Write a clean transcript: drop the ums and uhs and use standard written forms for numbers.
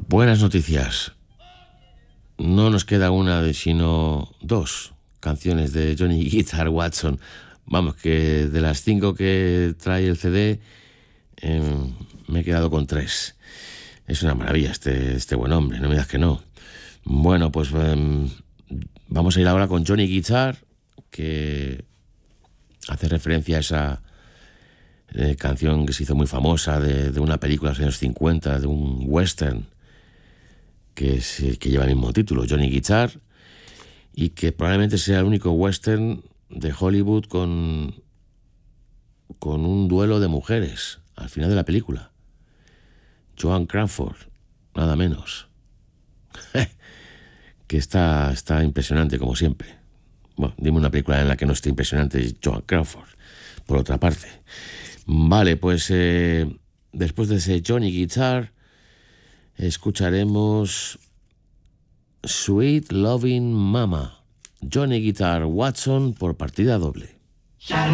Buenas noticias. No nos queda una, sino dos canciones de Johnny Guitar Watson. Vamos, que de las 5 que trae el CD, me he quedado con 3. Es una maravilla este buen hombre, no me digas que no. Bueno, pues vamos a ir ahora con Johnny Guitar, que hace referencia a esa canción que se hizo muy famosa de una película de los años 50, de un western, que lleva el mismo título, Johnny Guitar, y que probablemente sea el único western de Hollywood con un duelo de mujeres al final de la película. Joan Crawford, nada menos. Que está impresionante como siempre. Bueno, dime una película en la que no esté impresionante Joan Crawford, por otra parte. Vale, pues después de ese Johnny Guitar escucharemos Sweet Loving Mama, Johnny Guitar Watson por partida doble.